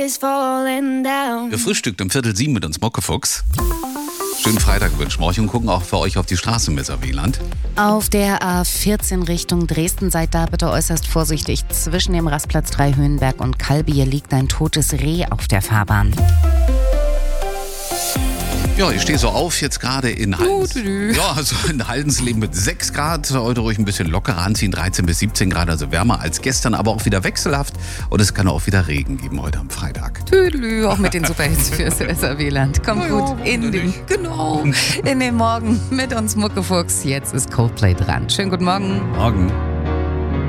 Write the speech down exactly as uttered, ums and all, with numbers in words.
is falling down. Gefrühstückt um Viertel sieben mit uns Muckefuchs. Schönen Freitag wünschen wir euch und gucken auch für euch auf die Straße im Weserwieland. Auf der A vierzehn Richtung Dresden seid da bitte äußerst vorsichtig. Zwischen dem Rastplatz drei Höhenberg und Kalbier liegt ein totes Reh auf der Fahrbahn. Ja, ich stehe so auf jetzt gerade in Haldens. Ja, also in Haldensleben mit sechs Grad. Heute ruhig ein bisschen lockerer anziehen, dreizehn bis siebzehn Grad, also wärmer als gestern, aber auch wieder wechselhaft. Und es kann auch wieder Regen geben heute am Freitag. Tüdelü, auch mit den Superhits fürs Weserwieland. Kommt ja, gut ja, in den, genau, in den Morgen mit uns Muckefuchs. Jetzt ist Coldplay dran. Schönen guten Morgen. Morgen.